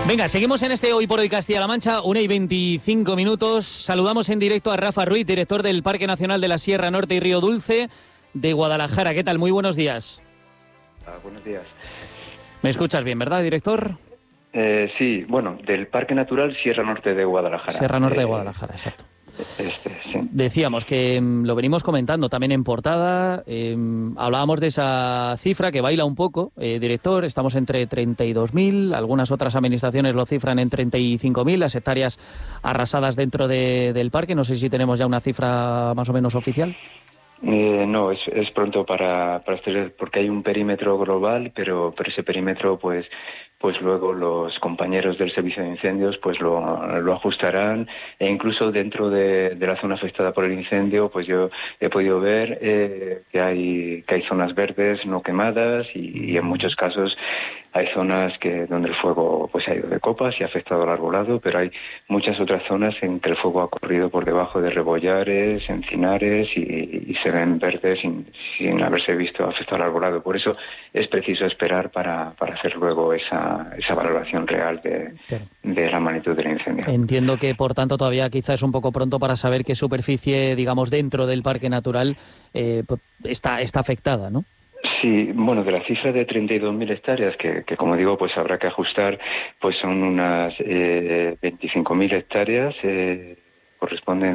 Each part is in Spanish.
Venga, seguimos en este Hoy por Hoy Castilla-La Mancha, 1:25. Saludamos en directo a Rafa Ruiz, director del Parque Nacional de la Sierra Norte y Río Dulce de Guadalajara. ¿Qué tal? Muy buenos días. Buenos días. ¿Me escuchas bien, verdad, director? Sí, bueno, del Parque Natural Sierra Norte de Guadalajara. Sierra Norte de Guadalajara, exacto. Sí. Decíamos que lo venimos comentando también en portada, hablábamos de esa cifra que baila un poco, director, estamos entre 32.000, algunas otras administraciones lo cifran en 35.000, las hectáreas arrasadas dentro del parque. No sé si tenemos ya una cifra más o menos oficial. No, es pronto para hacer, porque hay un perímetro global, pero ese perímetro pues luego los compañeros del servicio de incendios pues lo ajustarán, e incluso dentro de la zona afectada por el incendio pues yo he podido ver que hay zonas verdes no quemadas y en muchos casos hay zonas donde el fuego pues ha ido de copas y ha afectado al arbolado, pero hay muchas otras zonas en que el fuego ha corrido por debajo de rebollares, encinares y se ven verdes sin haberse visto afectado al arbolado. Por eso es preciso esperar para hacer luego esa valoración real de la magnitud del incendio. Entiendo que, por tanto, todavía quizá es un poco pronto para saber qué superficie, digamos, dentro del parque natural está afectada, ¿no? Sí, bueno, de la cifra de 32.000 hectáreas, que como digo, pues habrá que ajustar, pues son unas 25.000 hectáreas, corresponden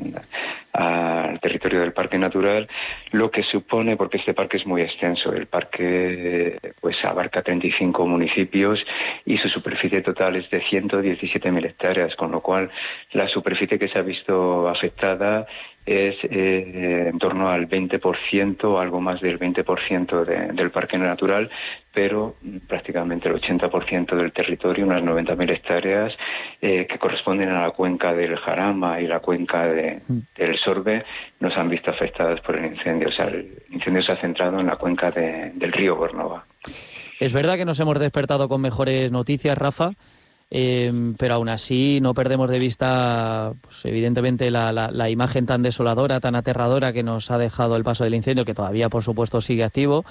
al territorio del parque natural, lo que supone, porque este parque es muy extenso, el parque pues abarca 35 municipios y su superficie total es de 117.000 hectáreas, con lo cual la superficie que se ha visto afectada es en torno al 20%, algo más del 20% del parque natural, pero prácticamente el 80% del territorio, unas 90.000 hectáreas, que corresponden a la cuenca del Jarama y la cuenca del Sorbe, nos han visto afectadas por el incendio. O sea, el incendio se ha centrado en la cuenca del río Bornova. Es verdad que nos hemos despertado con mejores noticias, Rafa, pero aún así no perdemos de vista, pues, evidentemente, la imagen tan desoladora, tan aterradora que nos ha dejado el paso del incendio, que todavía, por supuesto, sigue activo.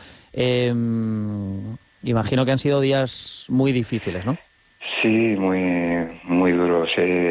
Imagino que han sido días muy difíciles, ¿no? Sí, muy duros.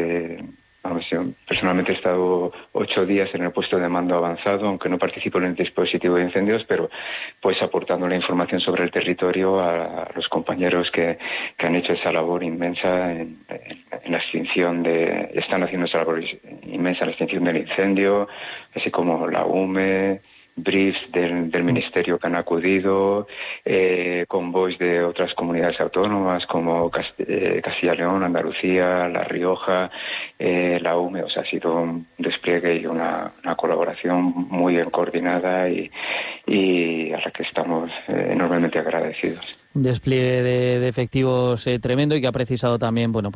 Yo personalmente he estado 8 días en el puesto de mando avanzado, aunque no participo en el dispositivo de incendios, pero pues aportando la información sobre el territorio a los compañeros que han hecho esa labor inmensa en la extinción están haciendo esa labor inmensa en la extinción del incendio, así como la UME, briefs del Ministerio que han acudido, convoys de otras comunidades autónomas como Castilla y León, Andalucía, La Rioja, la UME. O sea, ha sido un despliegue y una colaboración muy bien coordinada y a la que estamos enormemente agradecidos. Un despliegue de efectivos tremendo y que ha precisado también, bueno,